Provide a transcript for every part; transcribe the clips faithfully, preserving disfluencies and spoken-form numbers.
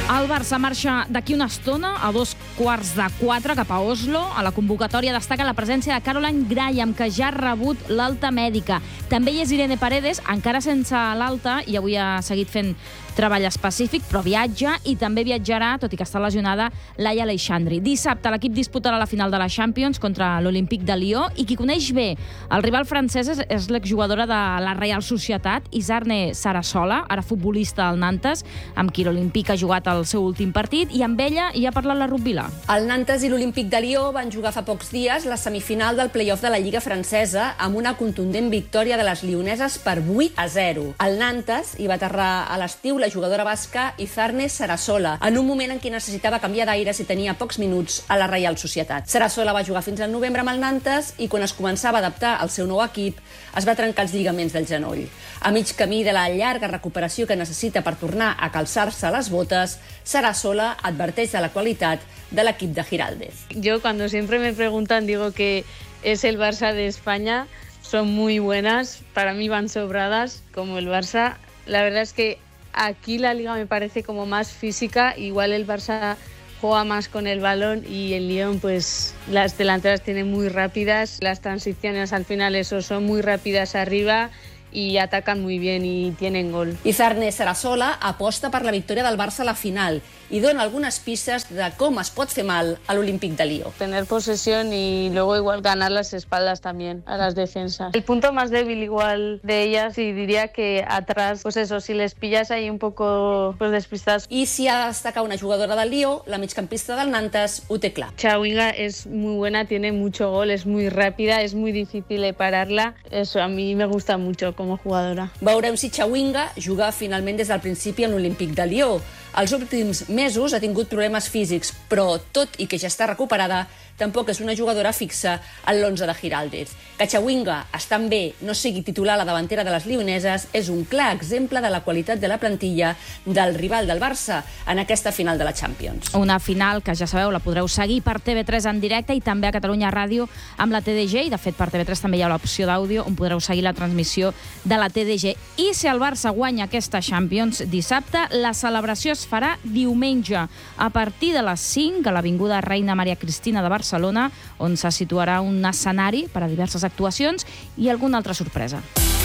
El Barça marxa d'aquí una estona, a dos quarts de quatre, cap a Oslo. A la convocatòria destaca la presència de Caroline Graham, que ja ha rebut l'alta mèdica. També hi és Irene Paredes, encara sense l'alta, i avui ha seguit fent treball específic, però viatja, i també viatjarà, tot i que està lesionada, Laia Aleixandri. Dissabte l'equip disputarà la final de la Champions contra l'Olympique de Lió, i qui coneix bé el rival francès és l'exjugadora de la Real Societat, Isarne Sarasola, ara futbolista al Nantes, amb qui l'Olympique ha jugat el seu últim partit, i amb ella hi ha parlat la Rubila. El Nantes i l'Olympique de Lió van jugar fa pocs dies la semifinal del play-off de la Lliga francesa amb una contundent victòria de les lioneses per vuit a zero. El Nantes hi va aterrar a l'estiu la jugadora basca Izarne Sarasola, en un moment en què necessitava canviar d'aires i tenia pocs minuts a la Reial Societat. Sarasola va jugar fins al novembre amb el Nantes i quan es començava a adaptar al seu nou equip es va trencar els lligaments del genoll. A mig camí de la llarga recuperació que necessita per tornar a calçar-se les botes, Sarasola adverteix de la qualitat de l'equip de Giraldez. Yo cuando siempre me preguntan digo que es el Barça de España, son muy buenas, para mí van sobradas como el Barça. La verdad es que aquí la liga me parece como más física, igual el Barça juega más con el balón y el Lyon pues las delanteras tienen muy rápidas, las transiciones al final eso son muy rápidas arriba y atacan muy bien y tienen gol. Izarne Sarasola aposta per la victòria del Barça a la final i dona algunes pistes de com es pot fer mal a l'Olympique de Lió. Tener posesión y luego igual ganar las espaldas también a las defensas. El punto más débil igual de ellas y diría que atrás, pues eso, si les pillas ahí un poco pues despistadas. I si ha de destacar una jugadora del Lió, la migcampista del Nantes ho té clar. Chawinga es muy buena, tiene mucho gol, es muy rápida, es muy difícil de pararla. Eso a mí me gusta mucho como jugadora. Veurem si Chawinga juga finalment des del principi en l'Olympique de Lió. Els últims mesos ha tingut problemes físics, però tot i que ja està recuperada, tampoc és una jugadora fixa en l'onze de Giraldez. Que Chawinga, estant bé, no sigui titular a la davantera de les lioneses és un clar exemple de la qualitat de la plantilla del rival del Barça en aquesta final de la Champions. Una final que, ja sabeu, la podreu seguir per T V tres en directe i també a Catalunya Ràdio amb la T D G, i de fet per T V tres també hi ha l'opció d'àudio on podreu seguir la transmissió de la T D G. I si el Barça guanya aquesta Champions dissabte, la celebració es farà diumenge a partir de les cinc a l'Avinguda Reina Maria Cristina de Barcelona, on se situarà un escenari per a diverses actuacions i alguna altra sorpresa.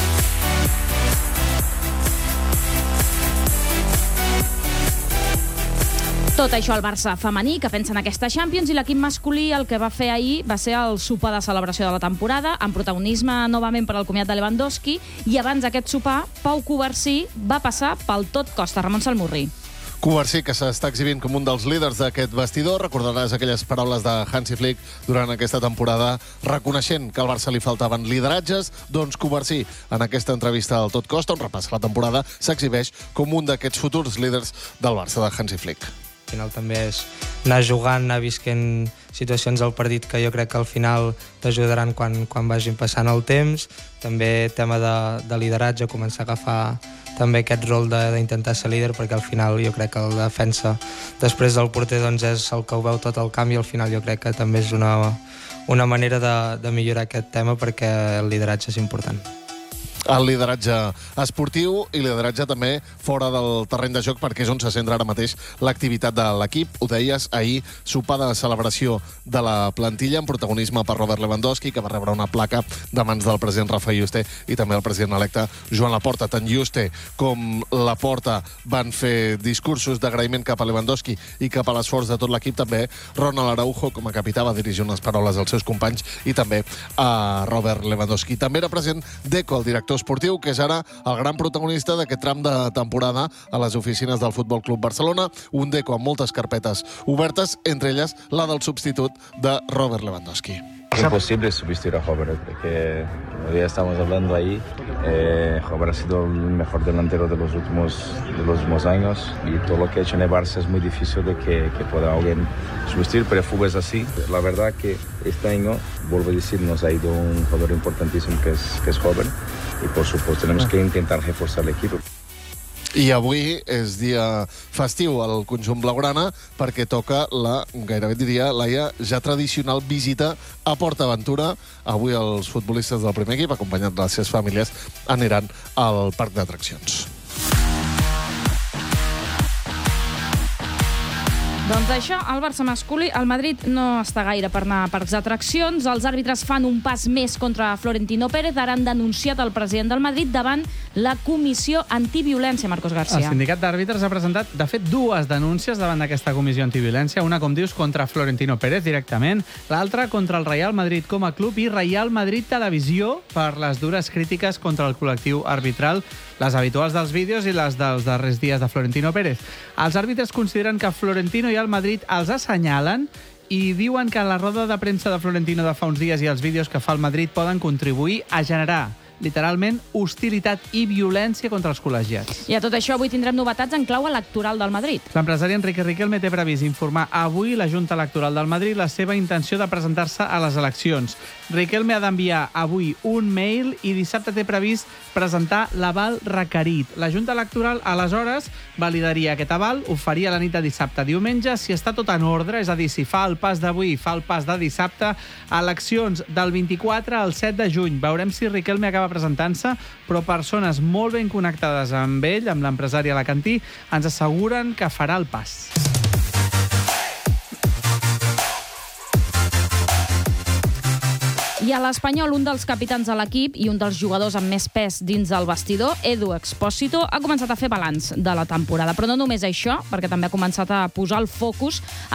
Tot això al Barça femení, que pensa en aquesta Champions, i l'equip masculí el que va fer ahir va ser el sopar de celebració de la temporada, amb protagonisme novament per al comiat de Lewandowski, i abans d'aquest sopar, Pau Covarsí va passar pel tot costa. Ramon Salmurri. Covarsí, que s'està exhibint com un dels líders d'aquest vestidor. Recordaràs aquelles paraules de Hansi Flick durant aquesta temporada, reconeixent que al Barça li faltaven lideratges. Doncs Covarsí, en aquesta entrevista al Tot Costa, on repassa la temporada, s'exhibeix com un d'aquests futurs líders del Barça de Hansi Flick. Al final també és anar jugant, anar visquent situacions al partit que jo crec que al final t'ajudaran quan, quan vagin passant el temps. També tema de, de lideratge, començar a agafar també aquest rol d'intentar ser líder, perquè al final jo crec que la defensa després del porter doncs és el que ho veu tot el camp, i al final jo crec que també és una, una manera de, de millorar aquest tema, perquè el lideratge és important. El lideratge esportiu i lideratge també fora del terreny de joc, perquè és on se centra ara mateix l'activitat de l'equip. Ho deies, ahir sopar de celebració de la plantilla amb protagonisme per Robert Lewandowski, que va rebre una placa de mans del president Rafa Yuste i també el president electe Joan Laporta. Tant Yuste com Laporta van fer discursos d'agraïment cap a Lewandowski i cap a l'esforç de tot l'equip. També Ronald Araujo, com a capità, va dirigir unes paraules als seus companys, i també a Robert Lewandowski. També era present Deco, el director esportiu, que és ara el gran protagonista d'aquest tram de temporada a les oficines del Futbol Club Barcelona. Un Deco amb moltes carpetes obertes, entre elles la del substitut de Robert Lewandowski. Es imposible sustituir a Robert, porque ya estamos hablando ahí. Eh, Robert ha sido el mejor delantero de los últimos de los últimos años, y todo lo que ha hecho en el Barça es muy difícil de que, que pueda alguien sustituir, pero el fútbol es así. La verdad que este año, vuelvo a decir, nos ha ido un jugador importantísimo que es, que es Robert, y por supuesto tenemos que intentar reforzar el equipo. I avui és dia festiu al conjunt blaugrana, perquè toca la, gairebé diria, Laia, ja tradicional visita a PortAventura. Avui els futbolistes del primer equip, acompanyats de les seves famílies, aniran al parc d'atraccions. Doncs això, el Barça masculí, el Madrid no està gaire per anar a parcs d'atraccions. Els àrbitres fan un pas més contra Florentino Pérez. Ara han denunciat el president del Madrid davant la Comissió Antiviolència, Marcos García. El sindicat d'àrbitres ha presentat, de fet, dues denúncies davant d'aquesta comissió antiviolència. Una, com dius, contra Florentino Pérez directament, l'altra contra el Real Madrid com a club i Real Madrid Televisió per les dures crítiques contra el col·lectiu arbitral, les habituals dels vídeos i les dels darrers dies de Florentino Pérez. Els àrbitres consideren que Florentino i el Madrid els assenyalen i diuen que la roda de premsa de Florentino de fa uns dies i els vídeos que fa el Madrid poden contribuir a generar literalment hostilitat i violència contra els col·legiats. I a tot això, avui tindrem novetats en clau electoral del Madrid. L'empresari Enrique Riquelme té previst informar avui la Junta Electoral del Madrid la seva intenció de presentar-se a les eleccions. Riquelme ha d'enviar avui un mail i dissabte té previst presentar l'aval requerit. La Junta Electoral, aleshores, validaria aquest aval, ho faria la nit de dissabte a diumenge. Si està tot en ordre, és a dir, si fa el pas d'avui i fa el pas de dissabte, eleccions del vint-i-quatre al set de juny. Veurem si Riquelme acaba presentant-se, però persones molt ben connectades amb ell, amb l'empresari alacantí, ens asseguren que farà el pas. I a l'Espanyol, un dels capitans de l'equip i un dels jugadors amb més pes dins del vestidor, Edu Expósito, ha començat a fer balanç de la temporada. Però no només això, perquè també ha començat a posar el focus